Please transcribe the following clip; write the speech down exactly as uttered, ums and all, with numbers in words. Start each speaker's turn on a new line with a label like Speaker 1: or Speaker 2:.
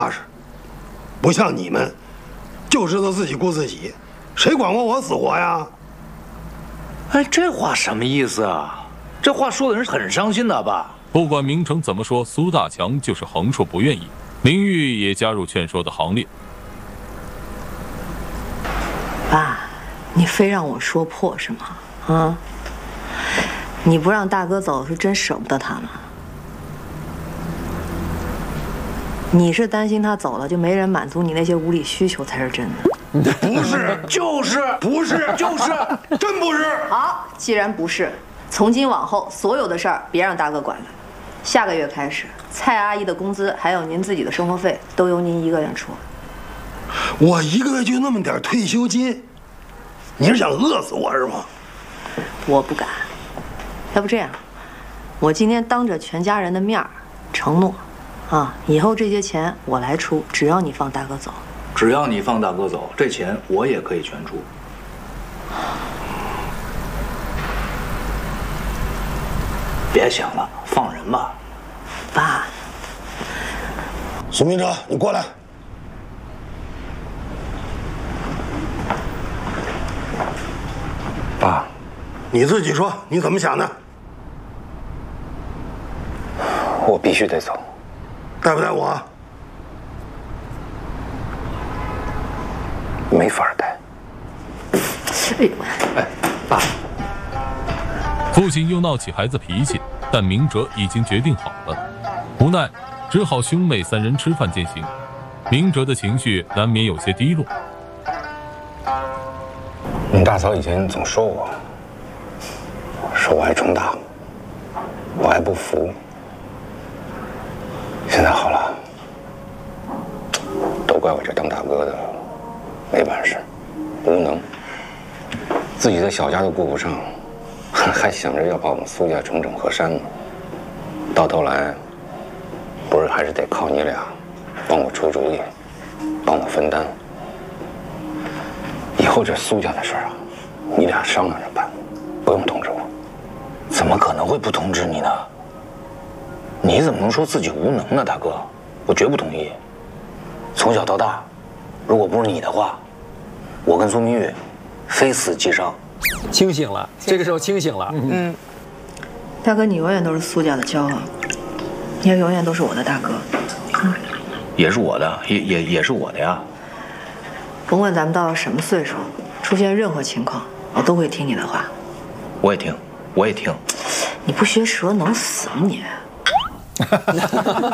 Speaker 1: 实，不像你们，就知道自己顾自己，谁管过我死活呀？
Speaker 2: 哎，这话什么意思啊？这话说的人很伤心的吧？
Speaker 3: 不管明成怎么说，苏大强就是横竖不愿意。明玉也加入劝说的行列。
Speaker 4: 爸，你非让我说破是吗？啊？你不让大哥走是真舍不得他吗？你是担心他走了就没人满足你那些无理需求才是真的。
Speaker 1: 不是，
Speaker 2: 就是
Speaker 1: 不是，
Speaker 2: 就是，
Speaker 1: 真不是。
Speaker 4: 好，既然不是，从今往后所有的事儿别让大哥管了。下个月开始，蔡阿姨的工资还有您自己的生活费都由您一个人出。
Speaker 1: 我一个月就那么点退休金，你是想饿死我是吗？
Speaker 4: 我不敢。要不这样，我今天当着全家人的面儿承诺，啊，以后这些钱我来出，只要你放大哥走。
Speaker 2: 只要你放大哥走，这钱我也可以全出。别想了，放人吧。
Speaker 4: 爸，
Speaker 1: 苏明哲，你过来。
Speaker 5: 爸，
Speaker 1: 你自己说，你怎么想的？
Speaker 5: 我必须得走。
Speaker 1: 带不带我？
Speaker 5: 没法带。
Speaker 4: 哎呦，
Speaker 2: 哎，爸。
Speaker 3: 父亲又闹起孩子脾气，但明哲已经决定好了，无奈只好兄妹三人吃饭践行。明哲的情绪难免有些低落。
Speaker 5: 你大嫂以前总说我，说我爱冲大，我还不服。现在好了，都怪我这当大哥的没本事，无能，自己的小家都顾不上，还想着要把我们苏家重整河山呢。到头来，不是还是得靠你俩帮我出主意，帮我分担。以后这苏家的事儿啊，你俩商量着办，不用通知我。
Speaker 2: 怎么可能会不通知你呢？你怎么能说自己无能呢，大哥？我绝不同意。从小到大，如果不是你的话，我跟苏明玉非死即伤。
Speaker 6: 清醒了，这个时候清醒了。
Speaker 4: 嗯，大哥，你永远都是苏家的骄傲，你也永远都是我的大哥。嗯，
Speaker 2: 也是我的，也也也是我的呀。
Speaker 4: 甭管咱们到了什么岁数，出现任何情况，我都会听你的话。
Speaker 2: 我也听，我也听。
Speaker 4: 你不学舌能死吗你？